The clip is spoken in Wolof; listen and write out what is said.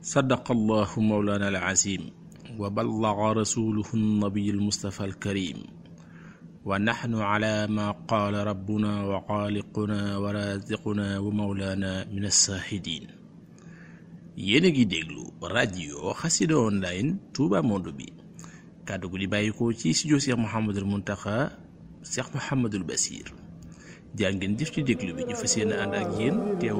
sadaqallahu mawlana al-azim wa ballaga rasuluhu an-nabiy al-mustafa al-karim wa nahnu ala ma qaala rabbuna wa xaaliquna wa raziquna wa mawlana min as-sahidin. yéen a ngi déglu rajo Xassida online Touba Monde bi kàddu gu di bàyyikoo ci studio Cheikh Mouhamadul Mountakha Cheikh Mouhamadul Bassir jaa ngeen jëf ci déglu bi ñu fas yéene ànd ak yéen teew